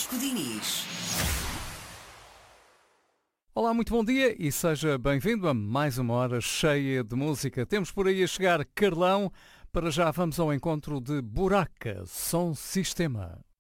Vasco Diniz. Olá, muito bom dia e seja bem-vindo a mais uma hora cheia de música. Temos por aí a chegar Carlão. Para já vamos ao encontro de Buraca, Som Sistema.